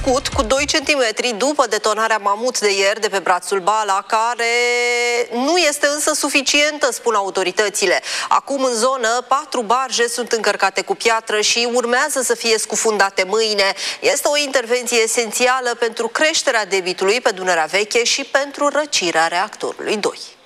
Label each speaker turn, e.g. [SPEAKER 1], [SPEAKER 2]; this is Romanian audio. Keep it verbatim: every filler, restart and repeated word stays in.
[SPEAKER 1] cu doi centimetri după detonarea mamut de ieri de pe brațul Bala, care nu este însă suficientă, spun autoritățile. Acum în zonă patru barje sunt încărcate cu piatră și urmează să fie scufundate mâine. Este o intervenție esențială pentru creșterea debitului pe Dunărea Veche și pentru răcirea reactorului doi.